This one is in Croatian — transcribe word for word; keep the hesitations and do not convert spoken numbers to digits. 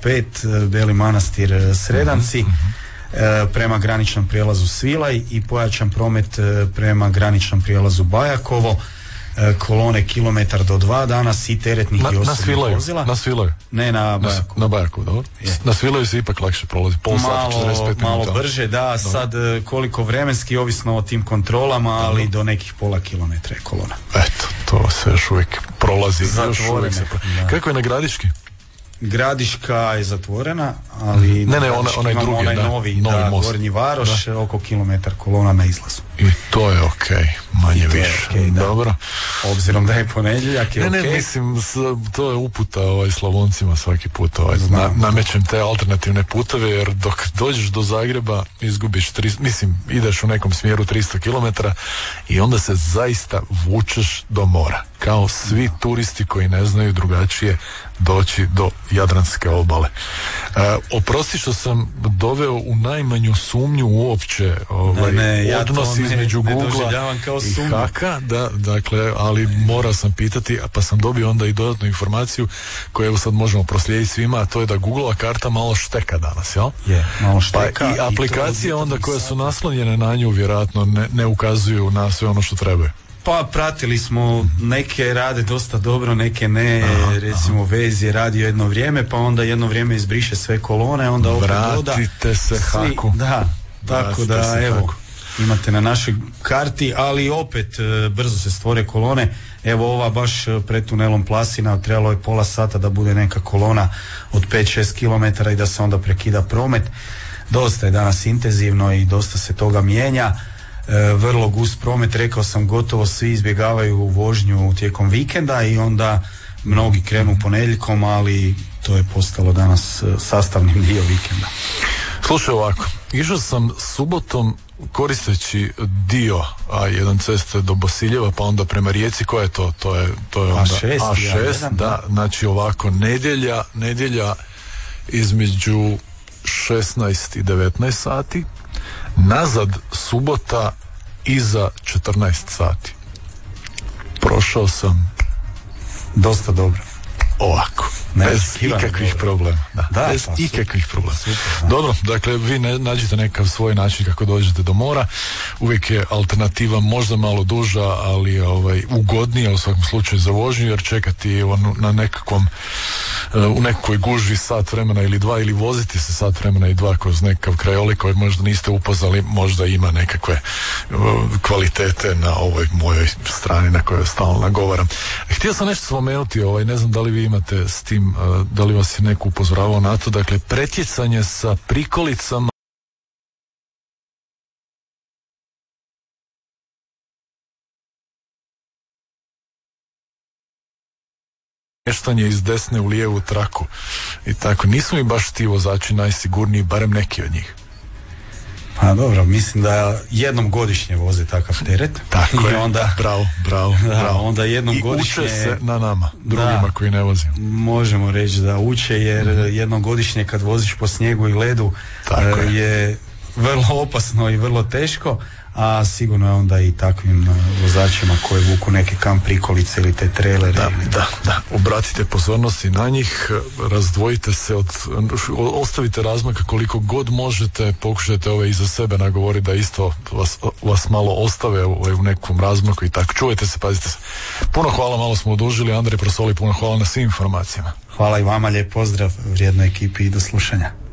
pet, Beli Manastir, Sredanci, mm-hmm. prema graničnom prijelazu Svilaj i pojačan promet prema graničnom prijelazu Bajakovo. Kolone kilometar do dva danas i teretnih na, i osobnih vozila. Na Svilaju? Ne, na Bajakovu. Na Bajakovu, dobro. Je. Na Svilaju se ipak lakše prolazi, pol sata, četrdeset pet malo minuta. Brže, da, dobro. Sad koliko vremenski, ovisno o tim kontrolama, dobro. Ali do nekih pola kilometra je kolona. Eto, to se još uvijek prolazi. Još uvijek se pro... Kako je na Gradiški? Gradiška je zatvorena, ali ne, ne, ona, onaj drugi, onaj da, novi, novi da, most. Gornji Varoš, da. Oko kilometar kolona na izlazu. I to je ok, manje više. Okay, dobro. Obzirom da je ponedjeljak je ne, ok. Ne, mislim, to je uputa ovaj, Slavoncima svaki put. Ovaj, na, namećem te alternativne puteve, jer dok dođeš do Zagreba, izgubiš, tri, mislim, ideš u nekom smjeru tristo kilometara i onda se zaista vučeš do mora. Kao svi turisti koji ne znaju drugačije doći do Jadranske obale. E, oprosti što sam doveo u najmanju sumnju uopće ovaj, ne, ne, ja odnos između ne, Google-a i Haka, da, dakle, ali morao sam pitati, pa sam dobio onda i dodatnu informaciju koju evo sad možemo proslijediti svima, a to je da Google-a karta malo šteka danas, jel? Je, malo šteka. Pa i aplikacije i onda koje su naslonjene na nju vjerojatno ne, ne ukazuju na sve ono što trebaju. Pa pratili smo, neke rade dosta dobro, neke ne, aha, recimo aha. Vez je radio jedno vrijeme, pa onda jedno vrijeme izbriše sve kolone, onda opet doda. Vratite se Haku. Da, tako da evo, haku. Imate na našoj karti, ali opet brzo se stvore kolone. Evo ova baš pred tunelom Plasina trebalo je pola sata da bude neka kolona od pet šest kilometara i da se onda prekida promet. Dosta je danas intenzivno i dosta se toga mijenja. E, vrlo gust promet, rekao sam, gotovo svi izbjegavaju vožnju tijekom vikenda i onda mnogi krenu ponedjeljkom, ali to je postalo danas sastavnim dio vikenda. Slušaj ovako, išao sam subotom koristeći dio A jedan ceste do Bosiljeva, pa onda prema Rijeci, koja je to? To je, to je onda A šest, A šest, ja, da, znači ovako, nedjelja, nedjelja između šesnaest i devetnaest sati, nazad subota iza četrnaest sati. Prošao sam dosta dobro. Ovako, ne, bez ikakvih dobro. problema. Da, da, bez pa, ikakvih super, problema. Super, dobro, dakle, vi ne, nađete nekav svoj način kako dođete do mora. Uvijek je alternativa možda malo duža, ali ovaj, ugodnija u svakom slučaju za vožnju, jer čekati on, na nekakvom u nekakvoj gužvi sat vremena ili dva, ili voziti se sat vremena i dva kroz nekakav krajolik kojeg možda niste upoznali, možda ima nekakve uh, kvalitete na ovoj mojoj strani na kojoj stalno nagovaram. Htio sam nešto spomenuti, ovaj, ne znam da li vi imate s tim, uh, da li vas je neko upozoravao na to, dakle, pretjecanje sa prikolicama mještanje iz desne u lijevu traku i tako. Nisu mi baš ti vozači najsigurniji, barem neki od njih. Pa dobro, mislim da jednom godišnje voze takav teret. Tako i je, onda, bravo, bravo, da, bravo. Onda jednom I godišnje, uče se na nama, drugima da, koji ne vozimo. Možemo reći da uče, jer mm-hmm. jednom godišnje kad voziš po snijegu i ledu je. je vrlo opasno i vrlo teško, a sigurno je onda i takvim vozačima koji vuku neke kamp prikolice ili te trailere. Da, ili da, da. Obratite pozornosti na njih, razdvojite se od, ostavite razmaka koliko god možete, pokušajte ove iza sebe nagovori da isto vas, vas malo ostave u, u nekom razmaku i tako. Čuvajte se, pazite se. Puno hvala, malo smo odužili. Andrej Prosoli, puno hvala na svim informacijama. Hvala i vama, lijep pozdrav vrijednoj ekipi i do slušanja.